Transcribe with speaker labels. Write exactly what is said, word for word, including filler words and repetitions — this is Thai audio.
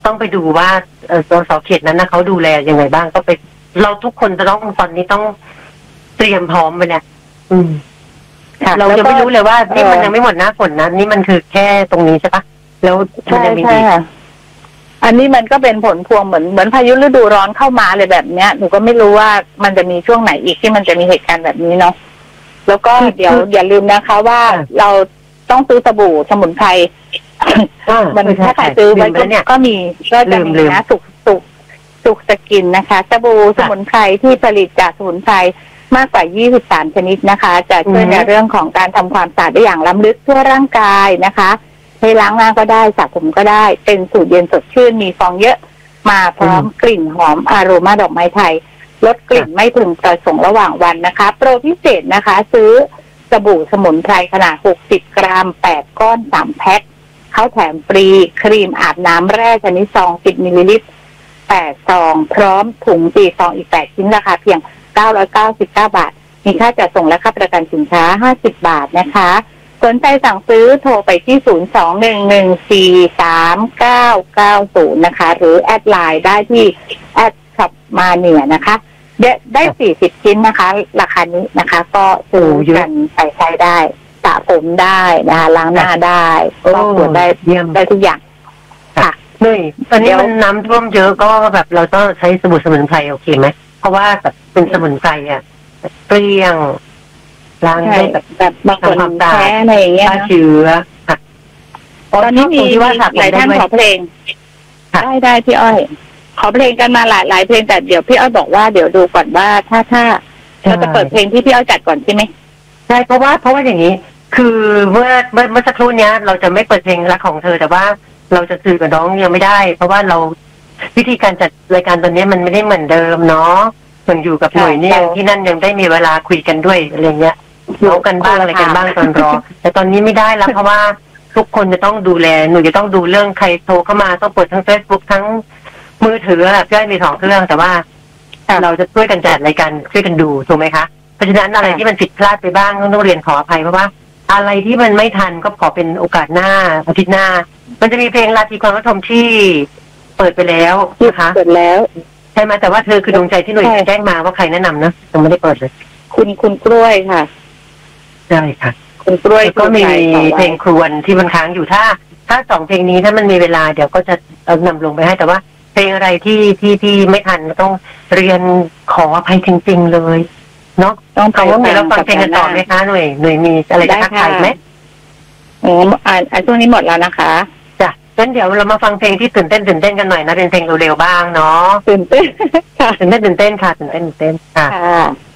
Speaker 1: ต้องไปดูว่าเออสสเขตนั้นนะเขาดูแลยังไงบ้างก็ไปเราทุกคนจะต้องตอนนี้ต้องเตรียมพร้อมไปเนี่ยอืมเราจะไม่รู้เลยว่านี่มันยังไม่หมดหน้าฝนนะนี่มันคือแค่ตรงนี้ใช่ปะแล้วมันจะมีอีก
Speaker 2: อันนี้มันก็เป็นผลพวงเหมือนเหมือนพายุฤดูร้อนเข้ามาเลยแบบเนี้ยหนูก็ไม่รู้ว่ามันจะมีช่วงไหนอีกที่มันจะมีเหตุการณ์แบบนี้เนาะแล้วก็เดี๋ยวอย่าลืมนะคะว่าเราต้องซื้อสบู่สมุนไพรมันถ้าใครซื้อไว้ก็มีก็จะมีนะสุกสุกสุกสกินนะคะสบู่สมุนไพรที่ผลิตจากสมุนไพรมากกว่ายี่สิบสามชนิดนะคะจะช่วยในเรื่องของการทำความสะอาดได้อย่างล้ำลึกทั่วร่างกายนะคะให้ล้างหน้าก็ได้สระผมก็ได้เป็นสูตรเย็นสดชื่นมีฟองเยอะมาพร้อมกลิ่นหอมอโรมาดอกไม้ไทยลดกลิ่นไม่พึงประสงค์ระหว่างวันนะคะโปรพิเศษนะคะซื้อสบู่สมุนไพรขนาดหกสิบกรัมแปดก้อนสามแพ็คเขาแถมฟรีครีมอาบน้ำแร่ชนิดซองสิบมิลลิลิตรแปดซองพร้อมถุงสี่ซองอีกแปดชิ้นราคาเพียงเก้าร้อยเก้าสิบเก้าบาทมีค่าจัดส่งและค่าประกันสินค้าห้าสิบบาทนะคะสนใจสั่งซื้อโทรไปที่ศูนย์ สอง หนึ่ง หนึ่ง สี่ สาม เก้า เก้า ศูนย์นะคะหรือแอดไลน์ได้ที่แอดช็อปมาเนียนะคะได้ได้สี่สิบชิ้นนะคะราคานี้นะคะก็ซื้อกันใส่ใช้ได้สระผมได้นะคะล้างหน้าได้ลอกขวดได้ได้ทุกอย่างค่ะ
Speaker 1: นี่ตอนนี้มันน้ำท่วมเยอะก็แบบเราต้องใช้สบู่สมุนไพรโอเคไหมเพราะว่าแบบเป็นสมุนไพรอ่ะเปรี้ยงล้างได้แบบ
Speaker 2: แบบบางคนแพ้อะไรอย่างเงี้ย
Speaker 1: ฆ่าเชื้อค่ะ
Speaker 2: ตอนนี้มีว่าหลายท่านขอเพลงได้ได้พี่อ้อยขอเพลงกันมาหลายหลายเพลงแต่เดี๋ยวพี่อ้อยบอกว่าเดี๋ยวดูก่อนว่าถ้าถ้าเราจะเปิดเพลงที่พี่อ้อยจัดก่อนใช่ไหม
Speaker 1: ใช่เพราะว่าเพราะว่าอย่างนี้คือเมื่อเมื่อเมื่อสักครู่นี้เราจะไม่เปิดเพลงรักของเธอแต่ว่าเราจะสื่อกับน้องยังไม่ได้เพราะว่าเราวิธีการจัดรายการตอนนี้มันไม่ได้เหมือนเดิมเนาะส่วนอยู่กับหน่วยนี่ยังที่นั่นยังได้มีเวลาคุยกันด้วยอะไรเงี้ยเล่ากันบ้างอะไรกันบ้างตอนรอแต่ตอนนี้ไม่ได้แล้วเพราะว่าทุกคนจะต้องดูแลหนูจะต้องดูเรื่องใครโทรเข้ามาต้องเปิดทั้ง Facebook ทั้งมือถือพี่อ้อยมีสองเครื่องแต่ว่าเราจะช่วยกันจัดรายการช่วยกันดูถูกไหมคะเพราะฉะนั้นอะไรที่มันผิดพลาดไปบ้างต้องเรียนขออภัยเพราะว่าอะไรที่มันไม่ทันก็ขอเป็นโอกาสหน้าอาทิตย์หน้ามันจะมีเพลงราตรีความรักทมที่เปิดไปแล้วนะคะ
Speaker 2: เปิดแล้ว
Speaker 1: ใช่ไหมแต่ว่าเธอคือดวงใจที่หน่วยแจ้งมาว่าใครแนะนำนะยังไม่ได้เปิดเลย
Speaker 2: คุณคุณกล้วยค่ะ
Speaker 1: ใช่ค่ะ
Speaker 2: คุณกล้วย
Speaker 1: ก็มีเพลงครวญที่มันค้างอยู่ถ้าถ้าสองเพลงนี้ถ้ามันมีเวลาเดี๋ยวก็จะเอานำลงไปให้แต่ว่าเพลงอะไรที่ที่ที่ไม่ทันต้องเรียนขออภัยจริงๆเลยเนาะต้องเขาว่าไงเราฟังเพลงกันต่อไหมคะหน่วยหน่วยมีอะไรจะทักทายไหม
Speaker 2: อ๋ออ่าช่วงนี้หมดแล้วนะคะ
Speaker 1: จ้ะงั้นเดี๋ยวเรามาฟังเพลงที่ตื่นเต้นตื่นเต้นกันหน่อยนะเป็นเพลงเร็วๆบ้างเนาะ
Speaker 2: ตื่นเต้นค่ะ
Speaker 1: ตื่นเต้นตื่นเต้นค่ะตื่นเต้นตื่นเต้นค่ะ